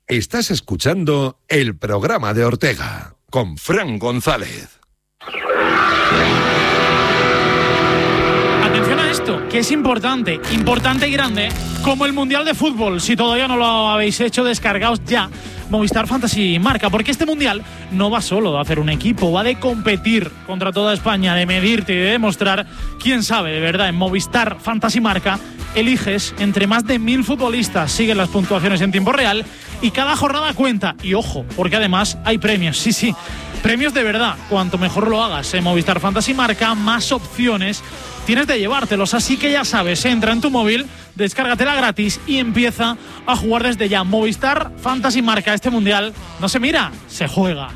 Estás escuchando el programa de Ortega con Fran González. Atención a esto, que es importante y grande, como el Mundial de Fútbol. Si todavía no lo habéis hecho, descargaos ya Movistar Fantasy Marca, porque este Mundial no va solo de hacer un equipo, va de competir contra toda España, de medirte y de demostrar quién sabe de verdad. En Movistar Fantasy Marca eliges entre más de 1000 futbolistas, siguen las puntuaciones en tiempo real y cada jornada cuenta. Y ojo, porque además hay premios, sí, premios de verdad. Cuanto mejor lo hagas en Movistar Fantasy Marca, más opciones tienes de llevártelos. Así que ya sabes, entra en tu móvil, descárgatela gratis y empieza a jugar desde ya. Movistar Fantasy Marca. Este Mundial no se mira, se juega.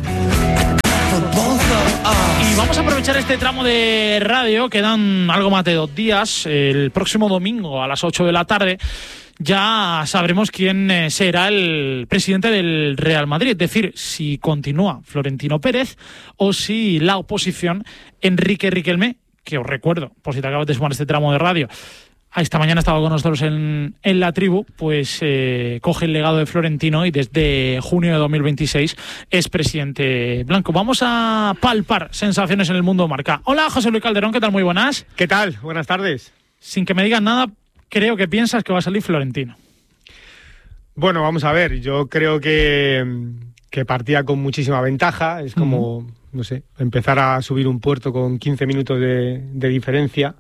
Y vamos a aprovechar este tramo de radio, quedan algo más de 2 días. El próximo domingo a las 8 de la tarde ya sabremos quién será el presidente del Real Madrid, es decir, si continúa Florentino Pérez o si la oposición, Enrique Riquelme, que os recuerdo, por si te acabas de sumar este tramo de radio, esta mañana ha estado con nosotros en la tribu, pues coge el legado de Florentino y desde junio de 2026 es presidente blanco. Vamos a palpar sensaciones en el mundo marca. Hola, José Luis Calderón, ¿qué tal? Muy buenas. ¿Qué tal? Buenas tardes. Sin que me digas nada, creo que piensas que va a salir Florentino. Bueno, vamos a ver, yo creo que partía con muchísima ventaja, es como, no sé, empezar a subir un puerto con 15 minutos de diferencia.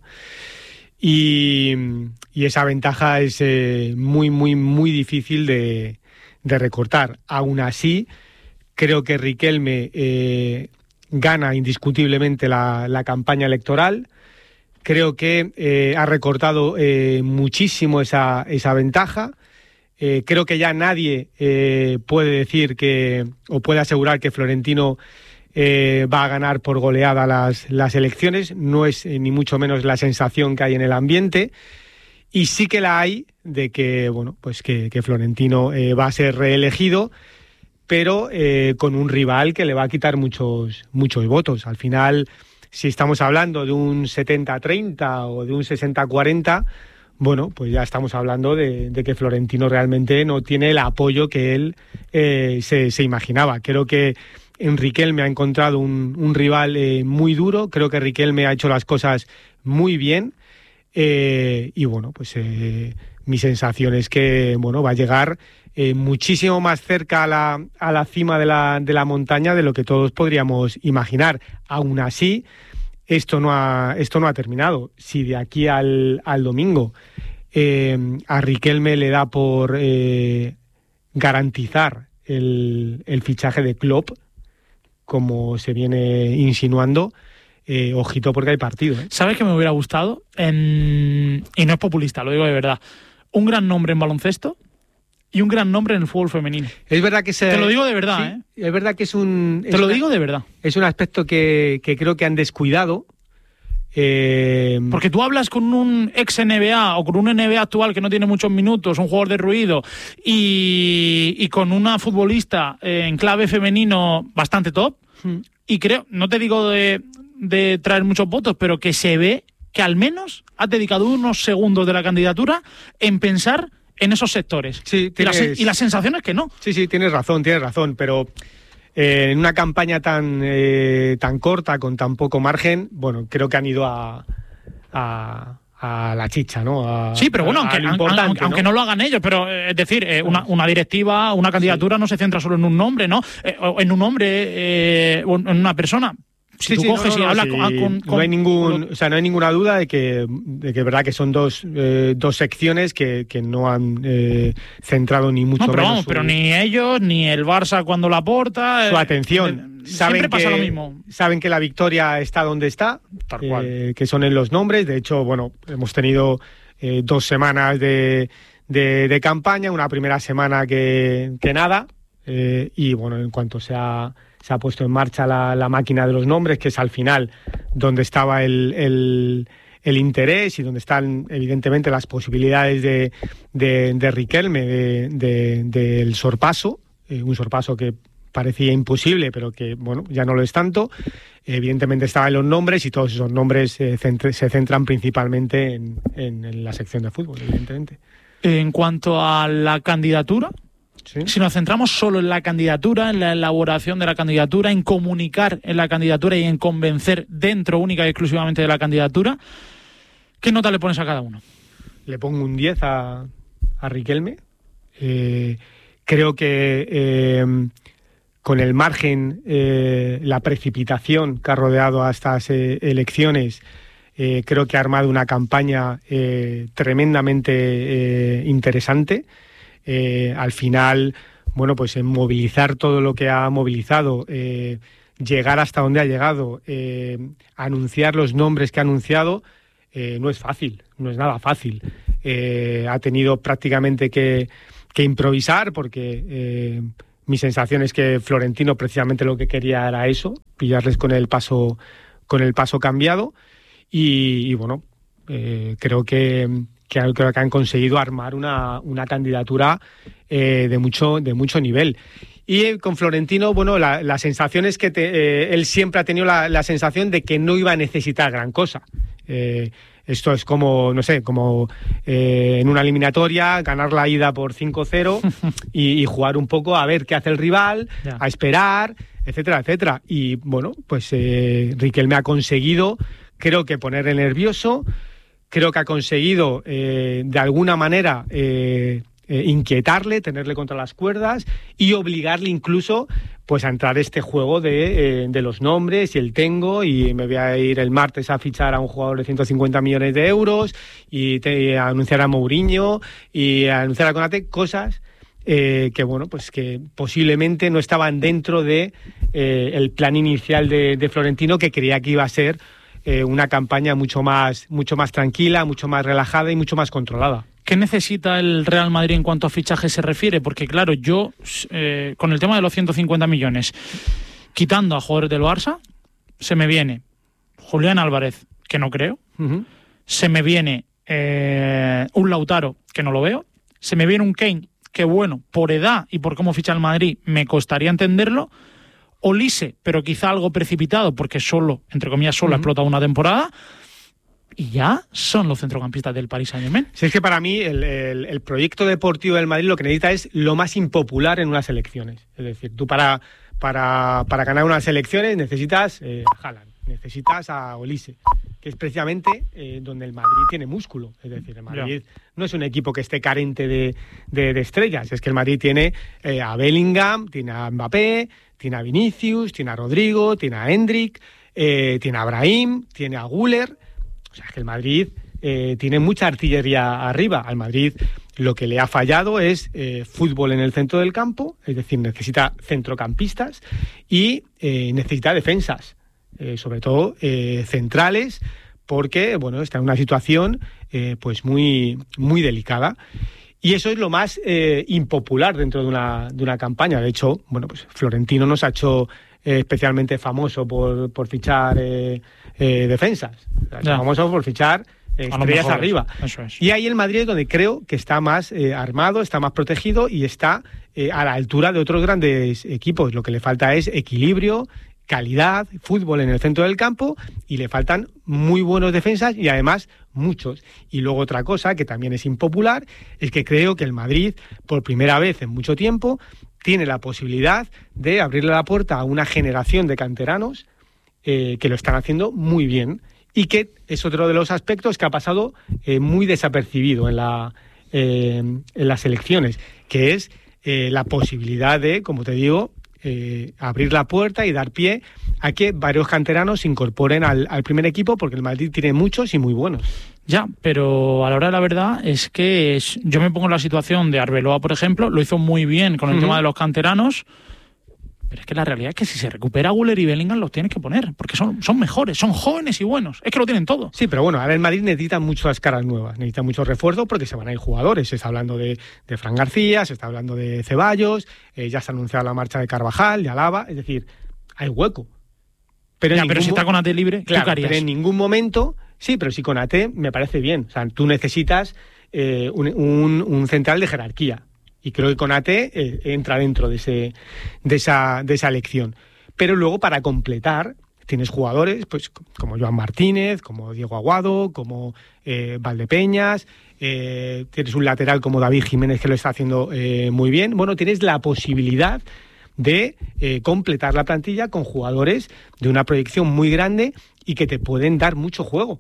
Y esa ventaja es muy difícil de recortar. Aún así, creo que Riquelme gana indiscutiblemente la campaña electoral. Creo que ha recortado muchísimo esa ventaja. Creo que ya nadie puede decir o puede asegurar que Florentino va a ganar por goleada las elecciones. No es ni mucho menos la sensación que hay en el ambiente, y sí que la hay de que, bueno, pues que Florentino va a ser reelegido, pero con un rival que le va a quitar muchos votos. Al final, si estamos hablando de un 70-30 o de un 60-40, bueno, pues ya estamos hablando de que Florentino realmente no tiene el apoyo que él se imaginaba. Creo que Riquelme ha encontrado un rival muy duro. Creo que Riquelme ha hecho las cosas muy bien, y bueno, pues mi sensación es que, bueno, va a llegar muchísimo más cerca a la cima de la montaña de lo que todos podríamos imaginar. Aún así, esto no ha terminado. Si de aquí al domingo a Riquelme le da por garantizar el fichaje de Klopp, como se viene insinuando, ojito porque hay partido. ¿Sabes qué me hubiera gustado? Y no es populista, lo digo de verdad. Un gran nombre en baloncesto y un gran nombre en el fútbol femenino. Es verdad que te lo digo de verdad, sí, es verdad que lo digo de verdad. Es un aspecto que creo que han descuidado. Porque tú hablas con un ex NBA o con un NBA actual que no tiene muchos minutos, un jugador de ruido, y con una futbolista en clave femenino bastante top, y creo, no te digo de traer muchos votos, pero que se ve que al menos has dedicado unos segundos de la candidatura en pensar en esos sectores. Sí, y la sensación es que no. Sí, tienes razón, pero en una campaña tan corta, con tan poco margen, bueno, creo que han ido a la chicha, ¿no? Sí, pero bueno, aunque no lo hagan ellos, pero es decir, una directiva, una candidatura no se centra solo en un nombre, ¿no? O en un hombre o en una persona. Si tú coges y hablas con... No hay ninguna duda de que es verdad que son dos secciones que no han centrado ni mucho menos. Vamos, pero ni ellos, ni el Barça cuando la aporta... Su atención. Siempre pasa lo mismo. Saben que la victoria está donde está, tal cual. Que son en los nombres. De hecho, bueno, hemos tenido 2 semanas de campaña, una primera semana que nada, y bueno, en cuanto se ha puesto en marcha la máquina de los nombres, que es al final donde estaba el interés y donde están evidentemente las posibilidades de Riquelme del sorpaso, un sorpaso que parecía imposible, pero que bueno, ya no lo es tanto. Evidentemente estaban los nombres, y todos esos nombres se centran principalmente en la sección de fútbol, evidentemente. En cuanto a la candidatura, ¿Sí? Si nos centramos solo en la candidatura, en la elaboración de la candidatura, en comunicar en la candidatura y en convencer dentro única y exclusivamente de la candidatura, ¿qué nota le pones a cada uno? Le pongo un 10 a Riquelme. Creo que con el margen, la precipitación que ha rodeado a estas elecciones, creo que ha armado una campaña tremendamente interesante. Al final, bueno, pues en movilizar todo lo que ha movilizado, llegar hasta donde ha llegado, anunciar los nombres que ha anunciado, no es fácil, no es nada fácil. Ha tenido prácticamente que improvisar porque mi sensación es que Florentino precisamente lo que quería era eso, pillarles con el paso cambiado y bueno, creo que han conseguido armar una candidatura de mucho nivel. Y con Florentino, bueno, la sensación es que él siempre ha tenido la sensación de que no iba a necesitar gran cosa. Esto es como, no sé, como en una eliminatoria, ganar la ida por 5-0 y jugar un poco a ver qué hace el rival, a esperar, etcétera, etcétera. Y bueno, pues Riquelme ha conseguido, creo que ponerle nervioso, creo que ha conseguido de alguna manera inquietarle, tenerle contra las cuerdas y obligarle incluso pues a entrar este juego de los nombres y el tengo y me voy a ir el martes a fichar a un jugador de 150 millones de euros y a anunciar a Mourinho y a anunciar a Konaté, cosas que bueno, pues que posiblemente no estaban dentro de el plan inicial de Florentino, que creía que iba a ser una campaña mucho más tranquila, mucho más relajada y mucho más controlada. ¿Qué necesita el Real Madrid en cuanto a fichaje se refiere? Porque claro, yo con el tema de los 150 millones, quitando a jugadores del Barça, se me viene Julián Álvarez, que no creo, se me viene un Lautaro, que no lo veo, se me viene un Kane, que bueno, por edad y por cómo ficha el Madrid, me costaría entenderlo, Olise, pero quizá algo precipitado, porque solo, entre comillas, ha explotado una temporada. Y ya son los centrocampistas del Paris Saint-Germain. Si es que para mí el proyecto deportivo del Madrid lo que necesita es lo más impopular en unas elecciones. Es decir, tú para ganar unas elecciones necesitas a Haaland, necesitas a Olise, que es precisamente donde el Madrid tiene músculo. Es decir, el Madrid no es un equipo que esté carente de estrellas. Es que el Madrid tiene a Bellingham, tiene a Mbappé, tiene a Vinicius, tiene a Rodrigo, tiene a Endrick, tiene a Brahim, tiene a Güler. O sea, que el Madrid tiene mucha artillería arriba. Al Madrid lo que le ha fallado es fútbol en el centro del campo, es decir, necesita centrocampistas y necesita defensas, sobre todo centrales, porque bueno, está en una situación pues muy delicada. Y eso es lo más impopular dentro de una campaña. De hecho, bueno, pues Florentino nos ha hecho especialmente famoso por fichar defensas. Famoso por fichar estrellas arriba. Eso es. Y ahí el Madrid es donde creo que está más armado, está más protegido y está a la altura de otros grandes equipos. Lo que le falta es equilibrio, calidad, fútbol en el centro del campo y le faltan muy buenos defensas y además muchos. Y luego otra cosa que también es impopular es que creo que el Madrid, por primera vez en mucho tiempo, tiene la posibilidad de abrirle la puerta a una generación de canteranos que lo están haciendo muy bien y que es otro de los aspectos que ha pasado muy desapercibido en las elecciones, que es la posibilidad de, como te digo, abrir la puerta y dar pie a que varios canteranos se incorporen al primer equipo, porque el Madrid tiene muchos y muy buenos. Ya, pero a la hora de la verdad es que yo me pongo en la situación de Arbeloa, por ejemplo, lo hizo muy bien con el tema de los canteranos, pero es que la realidad es que si se recupera Güler y Bellingham los tienes que poner, porque son mejores, son jóvenes y buenos, es que lo tienen todo. Sí, pero bueno, ahora el Madrid necesita muchas caras nuevas, necesita muchos refuerzos porque se van a ir jugadores. Se está hablando de Fran García, se está hablando de Ceballos, ya se ha anunciado la marcha de Carvajal, de Alaba, es decir, hay hueco. Pero si está Konaté libre, claro, ¿tú qué harías? Pero en ningún momento, sí, pero si Konaté me parece bien. O sea, tú necesitas un central de jerarquía. Y creo que Konaté entra dentro de esa elección. Pero luego, para completar, tienes jugadores pues como Joan Martínez, como Diego Aguado, como Valdepeñas, tienes un lateral como David Jiménez que lo está haciendo muy bien. Bueno, tienes la posibilidad de completar la plantilla con jugadores de una proyección muy grande y que te pueden dar mucho juego.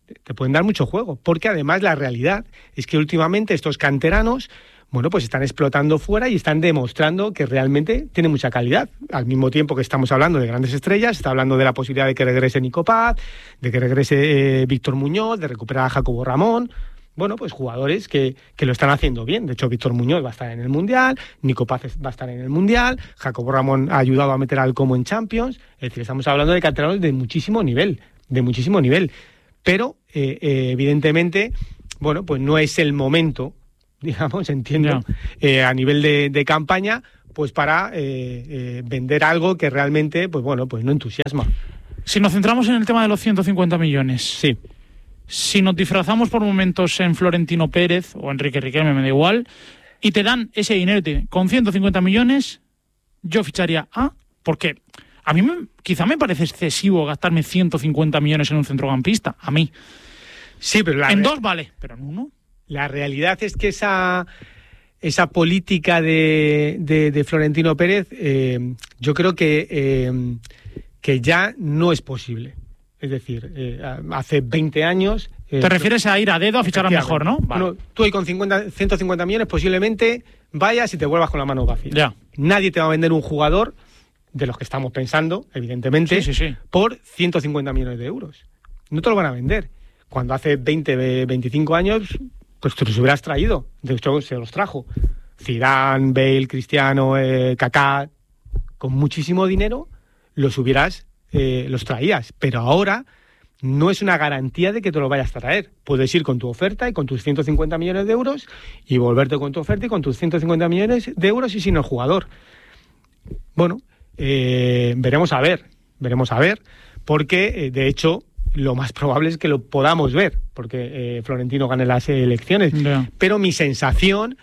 Porque además la realidad es que últimamente estos canteranos, bueno, pues están explotando fuera y están demostrando que realmente tienen mucha calidad. Al mismo tiempo que estamos hablando de grandes estrellas, está hablando de la posibilidad de que regrese Nico Paz, de que regrese Víctor Muñoz, de recuperar a Jacobo Ramón. Bueno, pues jugadores que lo están haciendo bien. De hecho, Víctor Muñoz va a estar en el Mundial, Nico Paz va a estar en el Mundial, Jacobo Ramón ha ayudado a meter al Como en Champions. Es decir, estamos hablando de canteranos de muchísimo nivel. Pero, evidentemente, bueno, pues no es el momento, digamos, entiendo, a nivel de campaña, pues para vender algo que realmente, pues bueno, pues no entusiasma. Si nos centramos en el tema de los 150 millones. Sí. Si nos disfrazamos por momentos en Florentino Pérez o Enrique Riquelme, me da igual, y te dan ese dinero con 150 millones, yo ficharía porque a mí quizá me parece excesivo gastarme 150 millones en un centrocampista, a mí. Sí, pero en dos vale, pero en uno. La realidad es que esa política de Florentino Pérez, yo creo que ya no es posible. Es decir, hace 20 años... ¿Te refieres a ir a dedo a fichar al mejor, no? Vale. Bueno, tú ahí con 150 millones posiblemente vayas y te vuelvas con la mano vacía. Ya. Nadie te va a vender un jugador de los que estamos pensando, evidentemente, sí. por 150 millones de euros. No te lo van a vender. Cuando hace 20, 25 años, pues te los hubieras traído. De hecho, se los trajo. Zidane, Bale, Cristiano, Kaká, con muchísimo dinero, los traías. Pero ahora no es una garantía de que te lo vayas a traer. Puedes ir con tu oferta y con tus 150 millones de euros y volverte con tu oferta y con tus 150 millones de euros y sin el jugador. Bueno, veremos a ver, porque de hecho lo más probable es que lo podamos ver, porque Florentino gane las elecciones. Yeah. Pero mi sensación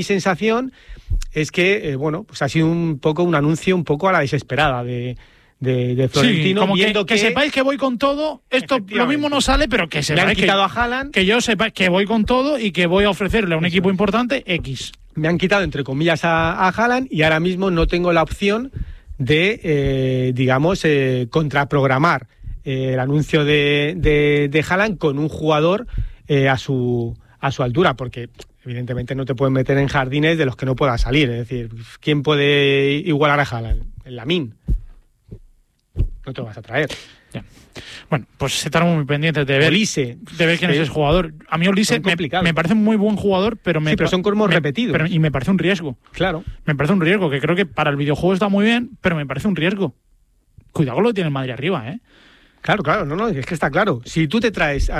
es que bueno, pues ha sido un poco un anuncio un poco a la desesperada de Florentino, sí, como viendo que sepáis que voy con todo. Esto lo mismo no sale, pero que sepáis me han quitado a Haaland, que yo sepa que voy con todo y que voy a ofrecerle a un equipo importante X. Me han quitado entre comillas a Haaland y ahora mismo no tengo la opción de contraprogramar el anuncio de Haaland con un jugador a su altura, porque evidentemente no te pueden meter en jardines de los que no pueda salir. Es decir, ¿quién puede igualar a Haaland? El Lamine. No te lo vas a traer. Ya. Bueno, pues estaremos muy pendientes de ver Olise, de ver quién es el jugador. A mí Olise me parece un muy buen jugador, pero son cromos repetidos. Y me parece un riesgo. Claro. Me parece un riesgo, que creo que para el videojuego está muy bien, pero me parece un riesgo. Cuidado con lo que tiene el Madrid arriba, ¿eh? Claro, no, es que está claro. Si tú te traes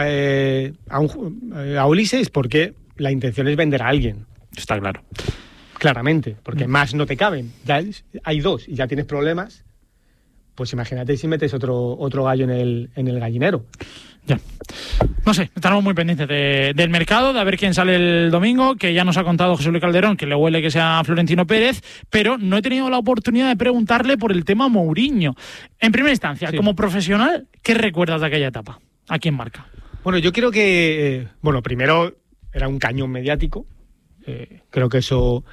a Olise es porque la intención es vender a alguien. Está claro. Claramente, porque más no te caben. Ya hay dos y ya tienes problemas. Pues imagínate si metes otro gallo en el gallinero. Ya. No sé, estaremos muy pendientes del mercado, de a ver quién sale el domingo, que ya nos ha contado José Luis Calderón que le huele que sea Florentino Pérez, pero no he tenido la oportunidad de preguntarle por el tema Mourinho. En primera instancia, sí, como profesional, ¿qué recuerdas de aquella etapa? ¿A quién marca? Bueno, yo creo que, primero era un cañón mediático. Creo que eso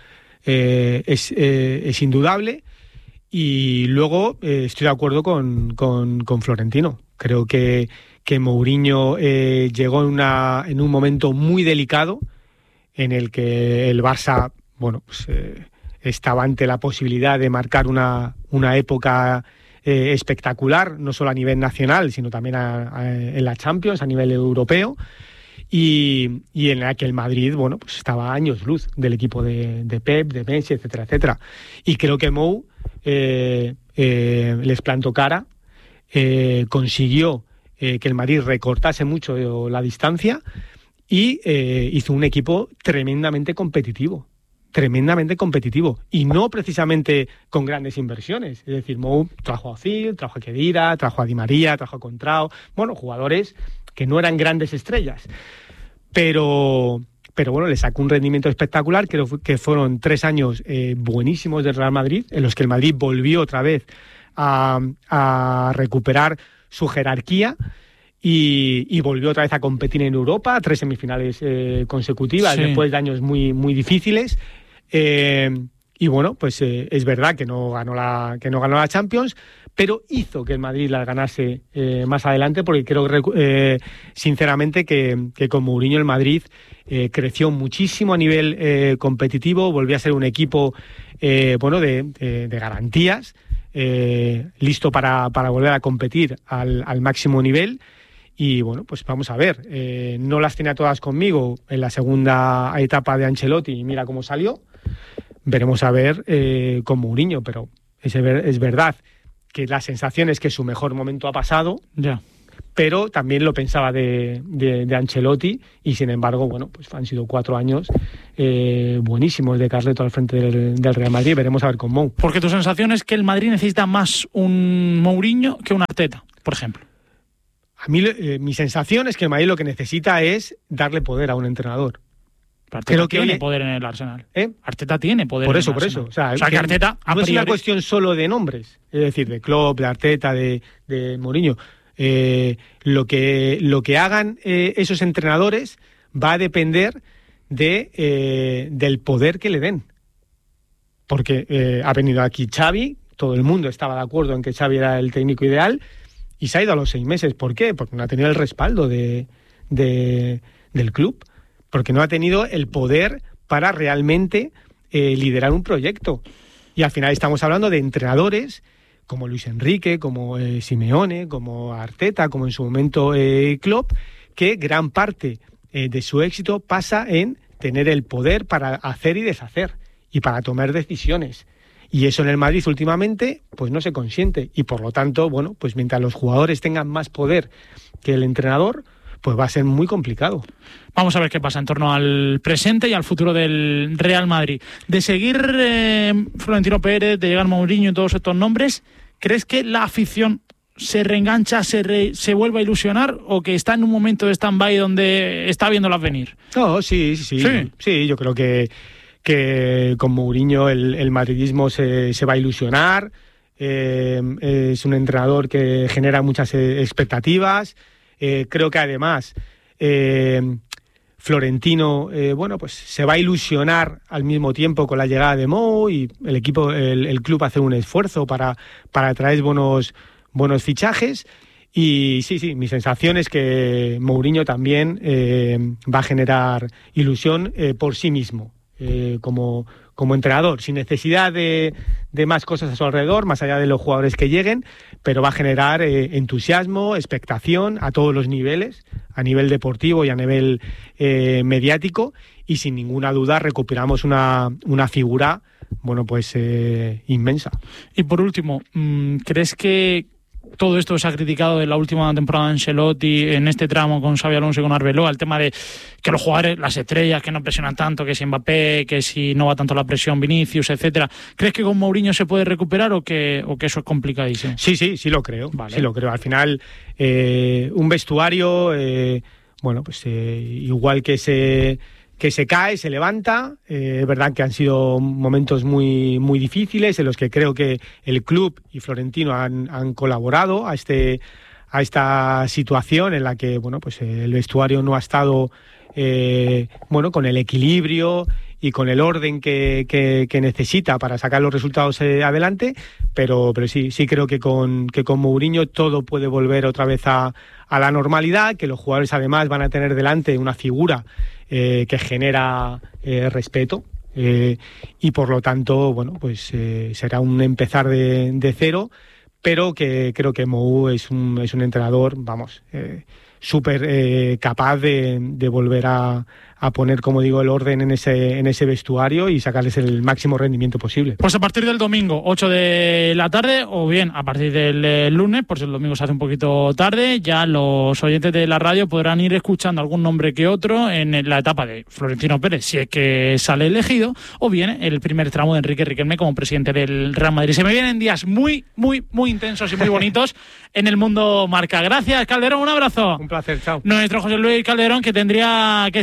es indudable. Y luego estoy de acuerdo con Florentino. Creo que Mourinho llegó en un momento muy delicado en el que el Barça estaba ante la posibilidad de marcar una época espectacular, no solo a nivel nacional, sino también en la Champions, a nivel europeo. Y en la que el Madrid, estaba a años luz del equipo de Pep, de Messi, etcétera, etcétera. Y creo que Mou les plantó cara, consiguió que el Madrid recortase mucho la distancia y hizo un equipo tremendamente competitivo, y no precisamente con grandes inversiones. Es decir, Mou trajo a Ozil, trajo a Khedira, trajo a Di María, trajo a Contrao, jugadores que no eran grandes estrellas, pero le sacó un rendimiento espectacular. Creo que fueron 3 años buenísimos del Real Madrid, en los que el Madrid volvió otra vez a recuperar su jerarquía y volvió otra vez a competir en Europa, 3 semifinales consecutivas, sí, después de años muy, muy difíciles. Y bueno, pues es verdad que no ganó la Champions, pero hizo que el Madrid la ganase más adelante, porque creo sinceramente que con Mourinho el Madrid creció muchísimo a nivel competitivo, volvió a ser un equipo de garantías, listo para volver a competir al máximo nivel. Y bueno, pues vamos a ver, no las tenía todas conmigo en la segunda etapa de Ancelotti y mira cómo salió. Veremos a ver con Mourinho, pero es verdad que la sensación es que su mejor momento ha pasado, ya, pero también lo pensaba de Ancelotti y sin embargo, bueno, pues han sido 4 años buenísimos de Carleto al frente del Real Madrid. Veremos a ver con Mou. Porque tu sensación es que el Madrid necesita más un Mourinho que un Arteta, por ejemplo. A mí mi sensación es que el Madrid lo que necesita es darle poder a un entrenador. Arteta tiene poder en el Arsenal. Arteta tiene poder por en eso, el Arsenal. Por eso. O sea que Arteta no es una cuestión solo de nombres, es decir, de Klopp, de Arteta, de Mourinho. Lo que hagan esos entrenadores va a depender del poder que le den. Porque ha venido aquí Xavi, todo el mundo estaba de acuerdo en que Xavi era el técnico ideal y se ha ido a los 6 meses. ¿Por qué? Porque no ha tenido el respaldo del club. Porque no ha tenido el poder para realmente liderar un proyecto. Y al final estamos hablando de entrenadores como Luis Enrique, como Simeone, como Arteta, como en su momento Klopp, que gran parte de su éxito pasa en tener el poder para hacer y deshacer y para tomar decisiones. Y eso en el Madrid últimamente pues no se consiente. Y por lo tanto, bueno, pues mientras los jugadores tengan más poder que el entrenador, pues va a ser muy complicado. Vamos a ver qué pasa en torno al presente y al futuro del Real Madrid. De seguir Florentino Pérez, de llegar Mourinho y todos estos nombres, ¿crees que la afición se reengancha, se vuelve a ilusionar o que está en un momento de stand-by donde está viéndolas venir? No, sí, yo creo que con Mourinho el madridismo se va a ilusionar. Es un entrenador que genera muchas expectativas. Creo que además Florentino pues se va a ilusionar al mismo tiempo con la llegada de Mou y el equipo, el club hace un esfuerzo para traer buenos fichajes. Y sí, mi sensación es que Mourinho también va a generar ilusión por sí mismo, como entrenador, sin necesidad de más cosas a su alrededor, más allá de los jugadores que lleguen, pero va a generar entusiasmo, expectación a todos los niveles, a nivel deportivo y a nivel mediático, y sin ninguna duda recuperamos una figura, inmensa. Y por último, ¿crees que todo esto se ha criticado de la última temporada de Ancelotti en este tramo con Xabi Alonso y con Arbeloa, el tema de que los jugadores, las estrellas, que no presionan tanto, que si Mbappé, que si no va tanto la presión Vinicius, etcétera? ¿Crees que con Mourinho se puede recuperar o que eso es complicadísimo? Sí lo creo. Vale. Sí lo creo. Al final, un vestuario, igual que se cae, se levanta. Es verdad que han sido momentos muy, muy difíciles en los que creo que el club y Florentino han colaborado a esta situación en la que el vestuario no ha estado con el equilibrio y con el orden que necesita para sacar los resultados adelante, pero sí creo que con Mourinho todo puede volver otra vez a la normalidad, que los jugadores además van a tener delante una figura que genera respeto, y por lo tanto será un empezar de cero, pero que creo que Mou es un entrenador súper capaz de volver a poner, como digo, el orden en ese vestuario y sacarles el máximo rendimiento posible. Pues a partir del domingo, 8 de la tarde, o bien a partir del lunes, por si el domingo se hace un poquito tarde, ya los oyentes de la radio podrán ir escuchando algún nombre que otro en la etapa de Florentino Pérez, si es que sale elegido, o bien el primer tramo de Enrique Riquelme como presidente del Real Madrid. Se me vienen días muy, muy, muy intensos y muy bonitos en el mundo Marca. Gracias, Calderón, un abrazo. Un placer, chao. Nuestro José Luis Calderón, que tendría que estar aquí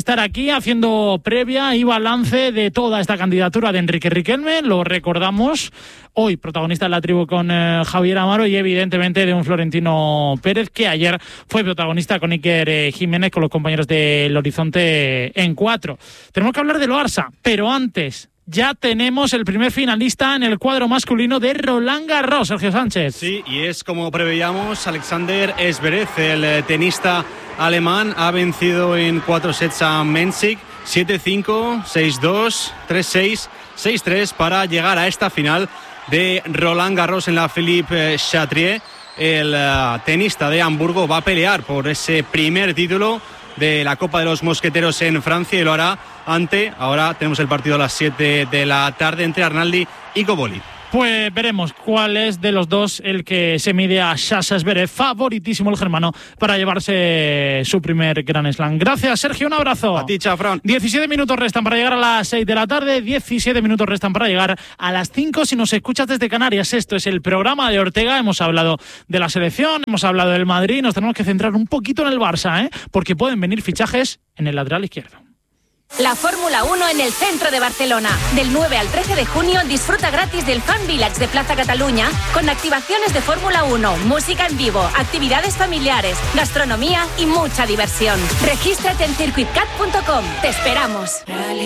aquí haciendo previa y balance de toda esta candidatura de Enrique Riquelme. Lo recordamos hoy, protagonista de La Tribu con Javier Amaro, y evidentemente de un Florentino Pérez que ayer fue protagonista con Iker Jiménez, con los compañeros del Horizonte en 4. Tenemos que hablar del Barça, pero antes ya tenemos el primer finalista en el cuadro masculino de Roland Garros, Sergio Sánchez. Sí, y es como preveíamos, Alexander Zverev, el tenista alemán, ha vencido en 4 sets a Mensik, 7-5, 6-2, 3-6, 6-3 para llegar a esta final de Roland Garros en la Philippe Chatrier. El tenista de Hamburgo va a pelear por ese primer título de la Copa de los Mosqueteros en Francia y lo hará ahora tenemos el partido a las 7 de la tarde entre Arnaldi y Cobolli. Pues veremos cuál es de los dos el que se mide a Sasha Zverev, favoritísimo el germano para llevarse su primer Grand Slam. Gracias, Sergio, un abrazo. A ti, Chafrán. 17 minutos restan para llegar a las 6 de la tarde, 17 minutos restan para llegar a las 5 si nos escuchas desde Canarias. Esto es el programa de Ortega, hemos hablado de la selección, hemos hablado del Madrid, nos tenemos que centrar un poquito en el Barça, porque pueden venir fichajes en el lateral izquierdo. La Fórmula 1 en el centro de Barcelona. Del 9 al 13 de junio disfruta gratis del Fan Village de Plaza Cataluña con activaciones de Fórmula 1, música en vivo, actividades familiares, gastronomía y mucha diversión. Regístrate en circuitcat.com. Te esperamos.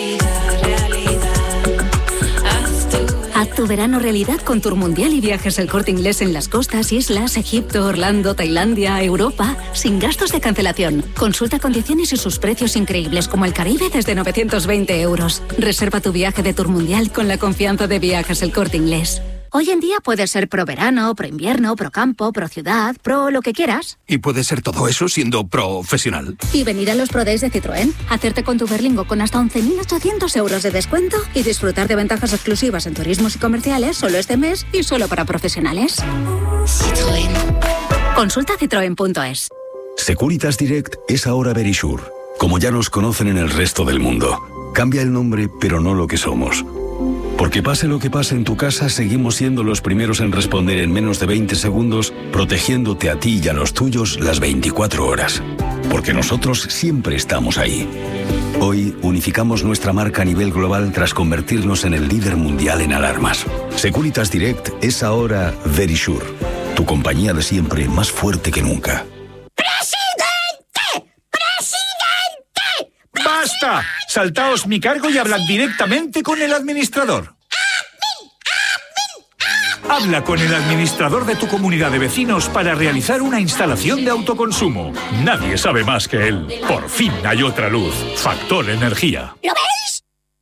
Haz tu verano realidad con Tour Mundial y Viajes El Corte Inglés en las costas, islas, Egipto, Orlando, Tailandia, Europa, sin gastos de cancelación. Consulta condiciones y sus precios increíbles como el Caribe desde 920 euros. Reserva tu viaje de Tour Mundial con la confianza de Viajes El Corte Inglés. Hoy en día puedes ser pro verano, pro invierno, pro campo, pro ciudad, pro lo que quieras. Y puedes ser todo eso siendo profesional. Y venir a los Pro Days de Citroën, hacerte con tu Berlingo con hasta 11.800 euros de descuento y disfrutar de ventajas exclusivas en turismos y comerciales solo este mes y solo para profesionales. Citroën. Consulta citroen.es. Securitas Direct es ahora Verisure, como ya nos conocen en el resto del mundo. Cambia el nombre, pero no lo que somos. Porque pase lo que pase en tu casa, seguimos siendo los primeros en responder en menos de 20 segundos, protegiéndote a ti y a los tuyos las 24 horas. Porque nosotros siempre estamos ahí. Hoy unificamos nuestra marca a nivel global tras convertirnos en el líder mundial en alarmas. Securitas Direct es ahora Verisure, tu compañía de siempre más fuerte que nunca. ¡Basta! Saltaos mi cargo y hablad directamente con el administrador. Habla con el administrador de tu comunidad de vecinos para realizar una instalación de autoconsumo. Nadie sabe más que él. Por fin hay otra luz. Factor Energía. ¿Lo ves?